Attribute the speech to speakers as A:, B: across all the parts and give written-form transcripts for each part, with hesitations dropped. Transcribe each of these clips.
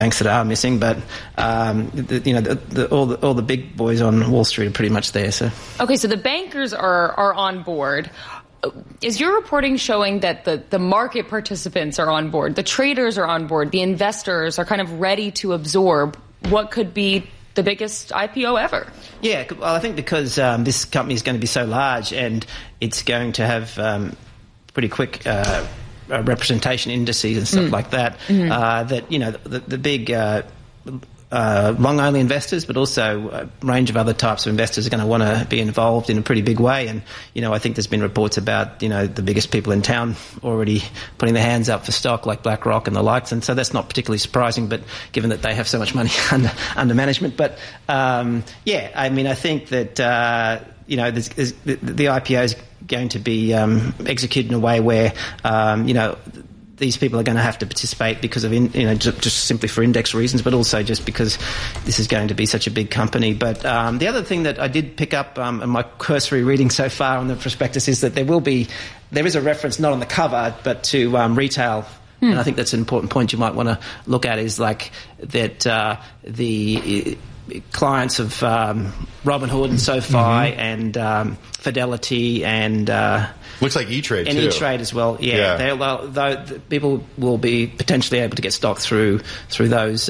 A: banks that are missing, but all the big boys on Wall Street are pretty much there. So
B: okay, so the bankers are on board. Is your reporting showing that the market participants are on board, the traders are on board, the investors are kind of ready to absorb what could be the biggest IPO ever?
A: Yeah, well, I think because this company is going to be so large and it's going to have pretty quick representation indices and stuff like that, that, the big long-only investors, but also a range of other types of investors are going to want to be involved in a pretty big way. And, I think there's been reports about, the biggest people in town already putting their hands up for stock like BlackRock and the likes. And so that's not particularly surprising, but given that they have so much money under management. But, I think that, the IPO is going to be executed in a way where, these people are going to have to participate because of, just simply for index reasons, but also just because this is going to be such a big company. But the other thing that I did pick up in my cursory reading so far on the prospectus is that there is a reference not on the cover, but to retail. And I think that's an important point you might want to look at is like that the clients of Robinhood and SoFi and Fidelity and
C: looks like E-Trade
A: and
C: too.
A: E-Trade as well. Yeah. People will be potentially able to get stock through those.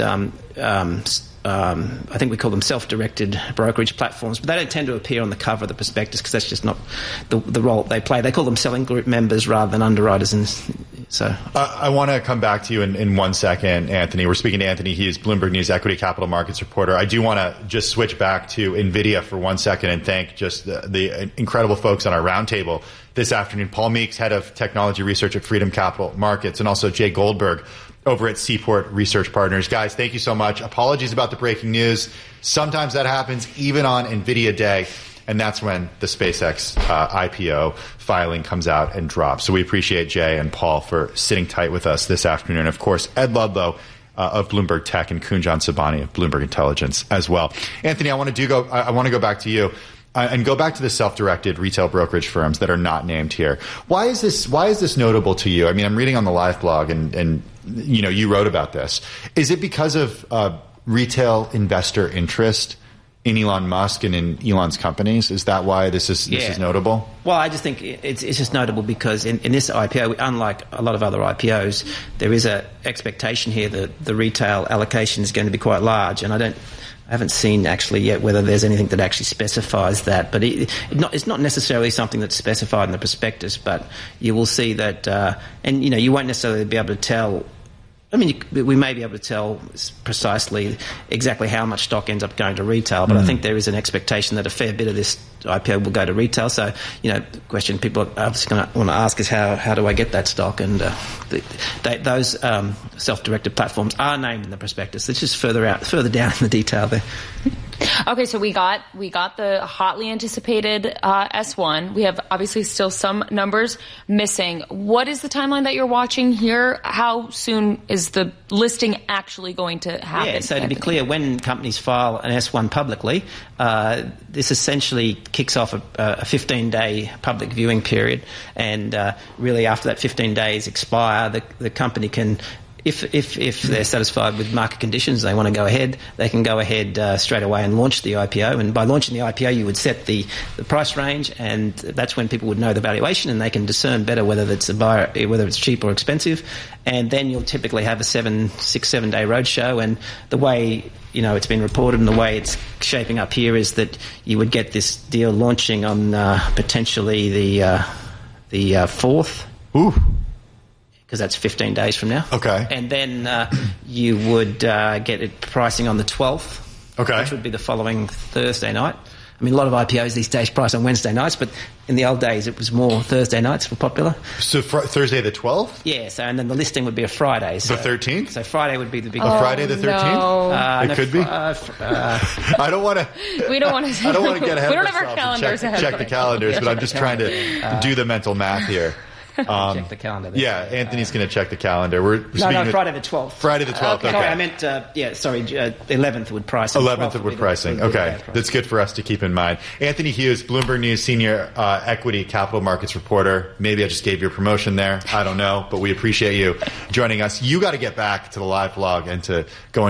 A: I think we call them self-directed brokerage platforms, but they don't tend to appear on the cover of the prospectus because that's just not the role they play. They call them selling group members rather than underwriters. And so
C: I want to come back to you in 1 second, Anthony. We're speaking to Anthony. He is Bloomberg News equity capital markets reporter. I do want to just switch back to NVIDIA for 1 second and thank just the incredible folks on our roundtable this afternoon. Paul Meeks, head of technology research at Freedom Capital Markets, and also Jay Goldberg over at Seaport Research Partners. Guys, thank you so much. Apologies about the breaking news. Sometimes that happens even on NVIDIA Day, and that's when the SpaceX IPO filing comes out and drops. So we appreciate Jay and Paul for sitting tight with us this afternoon. Of course, Ed Ludlow of Bloomberg Tech and Kunjan Sabani of Bloomberg Intelligence as well. Anthony, I want to go back to you. And go back to the self-directed retail brokerage firms that are not named here. Why is this notable to you? I mean, I'm reading on the live blog and you wrote about this. Is it because of retail investor interest in Elon Musk and in Elon's companies? Is that why this is notable?
A: Well, I just think it's just notable because in this IPO, unlike a lot of other IPOs, there is an expectation here that the retail allocation is going to be quite large, and I haven't seen actually yet whether there's anything that actually specifies that, but it's not necessarily something that's specified in the prospectus, but you will see that, and you won't necessarily be able to tell. I mean, we may be able to tell precisely exactly how much stock ends up going to retail, but I think there is an expectation that a fair bit of this IPO will go to retail. So, the question people are obviously going to want to ask is how do I get that stock? And those self-directed platforms are named in the prospectus. It's just further down in the detail there.
B: Okay, so we got the hotly anticipated S1. We have obviously still some numbers missing. What is the timeline that you're watching here? How soon is the listing actually going to happen?
A: Yeah, so to be clear, when companies file an S1 publicly, this essentially kicks off a 15-day public viewing period, and really after that 15 days expire, the company can, if they're satisfied with market conditions, they want to go ahead, they can go ahead straight away and launch the IPO. And by launching the IPO, you would set the price range, and that's when people would know the valuation, and they can discern better whether it's cheap or expensive. And then you'll typically have a 7 day roadshow. And the way it's been reported and the way it's shaping up here is that you would get this deal launching on potentially the 4th.
C: Ooh.
A: Because that's 15 days from now.
C: Okay.
A: And then you would get it pricing on the 12th, which would be the following Thursday night. I mean, a lot of IPOs these days price on Wednesday nights, but in the old days it was more Thursday nights were popular.
C: So Thursday the 12th?
A: Yeah, so and then the listing would be a Friday. So,
C: the 13th?
A: So Friday would be the big...
C: Friday the 13th?
A: No.
C: It could be? I don't want to...
B: We don't want to...
C: I don't want to get ahead
B: we
C: of
B: don't have our calendars
C: check the calendars, but I'm just trying to do the mental math here.
A: Check the calendar. There.
C: Yeah, Anthony's going to check the calendar. We're
A: No, Friday the 12th.
C: Friday the 12th. Okay.
A: Sorry, I meant 11th with pricing.
C: 11th with pricing. Okay, that's good for us to keep in mind. Anthony Hughes, Bloomberg News senior equity capital markets reporter. Maybe I just gave you a promotion there. I don't know, but we appreciate you joining us. You got to get back to the live vlog and to going